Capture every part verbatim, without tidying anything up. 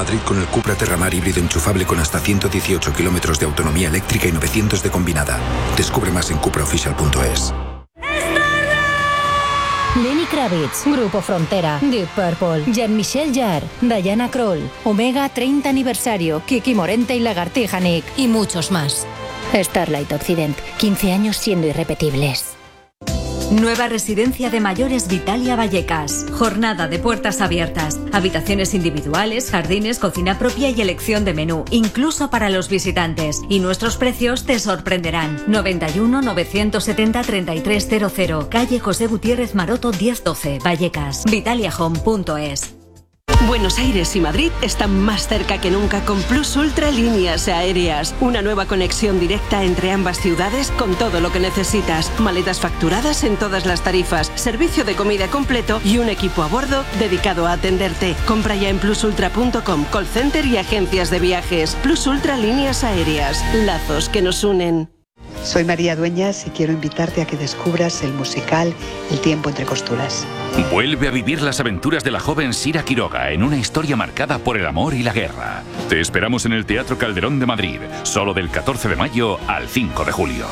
Madrid con el Cupra Terramar híbrido enchufable con hasta ciento dieciocho kilómetros de autonomía eléctrica y novecientos de combinada. Descubre más en cupra oficial punto es. Lenny Kravitz, Grupo Frontera, Deep Purple, Jean-Michel Jarre, Diana Krall, Omega treinta aniversario, Kiki Morente y Lagartija Nick y muchos más. Starlight Occident, quince años siendo irrepetibles. Nueva residencia de mayores Vitalia Vallecas. Jornada de puertas abiertas. Habitaciones individuales, jardines, cocina propia y elección de menú, incluso para los visitantes. Y nuestros precios te sorprenderán. noventa y uno, novecientos setenta, treinta y tres cero cero. Calle José Gutiérrez Maroto diez doce. Vallecas. Vitalia Home punto es. Buenos Aires y Madrid están más cerca que nunca con Plus Ultra Líneas Aéreas. Una nueva conexión directa entre ambas ciudades con todo lo que necesitas. Maletas facturadas en todas las tarifas, servicio de comida completo y un equipo a bordo dedicado a atenderte. Compra ya en plus ultra punto com, call center y agencias de viajes. Plus Ultra Líneas Aéreas. Lazos que nos unen. Soy María Dueñas y quiero invitarte a que descubras el musical El tiempo entre costuras. Vuelve a vivir las aventuras de la joven Sira Quiroga en una historia marcada por el amor y la guerra. Te esperamos en el Teatro Calderón de Madrid, solo del catorce de mayo al cinco de julio.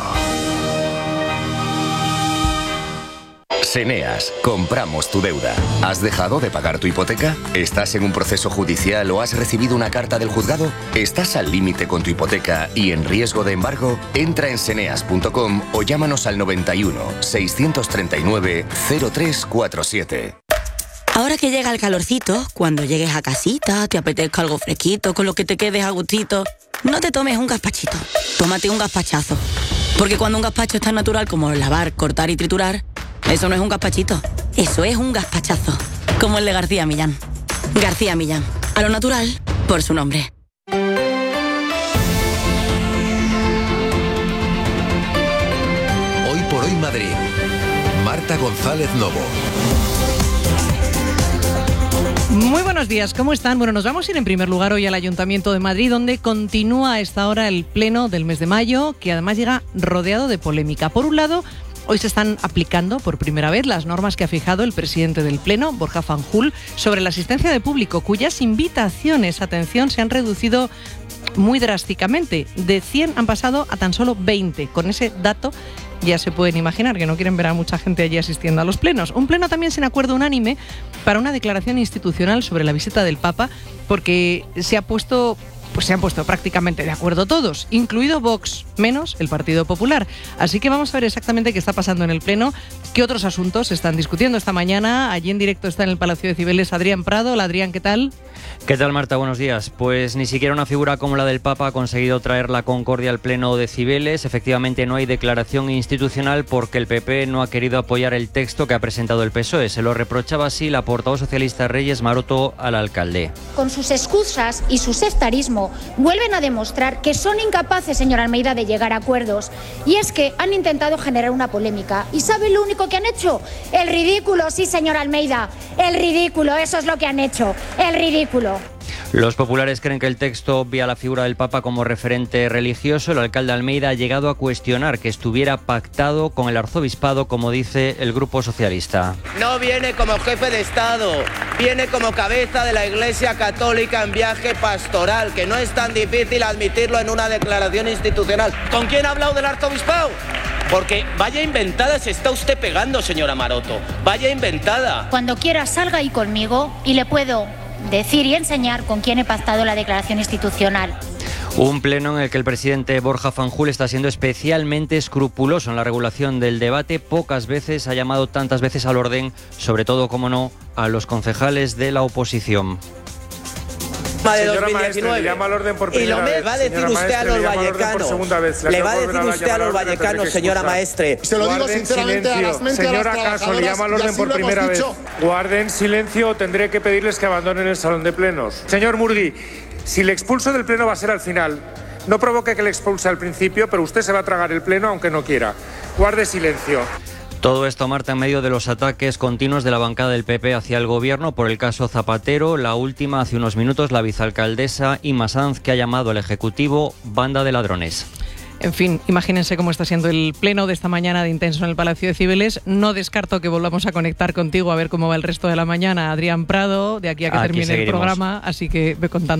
Seneas, compramos tu deuda. ¿Has dejado de pagar tu hipoteca? ¿Estás en un proceso judicial o has recibido una carta del juzgado? ¿Estás al límite con tu hipoteca y en riesgo de embargo? Entra en seneas punto com o llámanos al noventa y uno, seiscientos treinta y nueve, cero tres cuarenta y siete. Ahora que llega el calorcito, cuando llegues a casita, te apetezca algo fresquito, con lo que te quedes a gustito, no te tomes un gazpachito, tómate un gazpachazo. Porque cuando un gazpacho es tan natural como lavar, cortar y triturar, eso no es un gazpachito, eso es un gazpachazo, como el de García Millán. García Millán, a lo natural, por su nombre. Hoy por hoy Madrid. Marta González Novo. Muy buenos días, ¿cómo están? Bueno, nos vamos a ir en primer lugar hoy al Ayuntamiento de Madrid, donde continúa a esta hora el pleno del mes de mayo, que además llega rodeado de polémica. Por un lado, hoy se están aplicando por primera vez las normas que ha fijado el presidente del Pleno, Borja Fanjul, sobre la asistencia de público, cuyas invitaciones, atención, se han reducido muy drásticamente. De cien han pasado a tan solo veinte. Con ese dato ya se pueden imaginar que no quieren ver a mucha gente allí asistiendo a los plenos. Un pleno también sin acuerdo unánime para una declaración institucional sobre la visita del Papa, porque se ha puesto... pues se han puesto prácticamente de acuerdo todos, incluido Vox, menos el Partido Popular. Así que vamos a ver exactamente qué está pasando en el Pleno, qué otros asuntos se están discutiendo esta mañana. Allí en directo está en el Palacio de Cibeles Adrián Prado. Hola Adrián, ¿qué tal? ¿Qué tal, Marta? Buenos días. Pues ni siquiera una figura como la del Papa ha conseguido traer la concordia al Pleno de Cibeles. Efectivamente no hay declaración institucional porque el P P no ha querido apoyar el texto que ha presentado el P S O E. Se lo reprochaba así la portavoz socialista Reyes Maroto al alcalde. Con sus excusas y su sectarismo vuelven a demostrar que son incapaces, señor Almeida, de llegar a acuerdos. Y es que han intentado generar una polémica. ¿Y sabe lo único que han hecho? El ridículo, sí, señor Almeida. El ridículo, eso es lo que han hecho. El ridículo. Los populares creen que el texto obvia la figura del Papa como referente religioso. El alcalde Almeida ha llegado a cuestionar que estuviera pactado con el arzobispado, como dice el Grupo Socialista. No viene como jefe de Estado, viene como cabeza de la Iglesia Católica en viaje pastoral, que no es tan difícil admitirlo en una declaración institucional. ¿Con quién ha hablado del arzobispado? Porque vaya inventada se está usted pegando, señora Maroto. Vaya inventada. Cuando quiera salga ahí conmigo y le puedo decir y enseñar con quién he pactado la declaración institucional. Un pleno en el que el presidente Borja Fanjul está siendo especialmente escrupuloso en la regulación del debate. Pocas veces ha llamado tantas veces al orden, sobre todo, como no, a los concejales de la oposición. De dos mil diecinueve. Maestre, le llama al orden por y lo me vez. va a decir Señora usted maestre, a los le vallecanos. Le, le va a decir usted a los vallecanos, señora maestre. Se lo digo sinceramente a las mentes de las trabajadoras. Señora Caso, le llama al orden por primera vez. Guarden silencio o tendré que pedirles que abandonen el salón de plenos. Señor Murgui, si le expulso del pleno va a ser al final. No provoque que le expulse al principio, pero usted se va a tragar el pleno aunque no quiera. Guarde silencio. Todo esto, Marta, en medio de los ataques continuos de la bancada del P P hacia el gobierno por el caso Zapatero. La última, hace unos minutos, la vicealcaldesa Inma Sanz, que ha llamado al Ejecutivo banda de ladrones. En fin, imagínense cómo está siendo el pleno de esta mañana de intenso en el Palacio de Cibeles. No descarto que volvamos a conectar contigo a ver cómo va el resto de la mañana. Adrián Prado, de aquí a que Aquí termine seguiremos. el programa, así que ve contando.